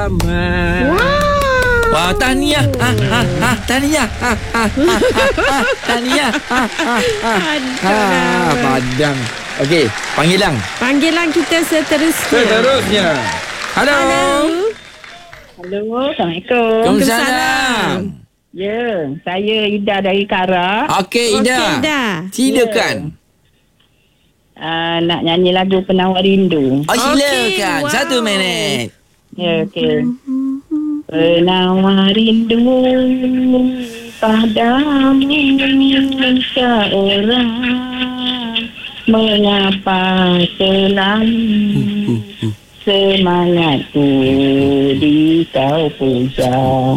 selamat. Wah, tahniah. Tahniah. Tahniah. Padang. Okey, Panggilan kita seterusnya. Halo. Halo, Assalamualaikum. Waalaikumsalam. Ya, saya Ida dari Kara. Okey, Ida. Okey, Ida. Silakan. Nak nyanyi lagu Penawar Rindu. Oh, silakan. Okey, wow. 1 minit. Ya, okey. Penawar rindu padamu seorang, mengapa selalu semangatku di kau puja.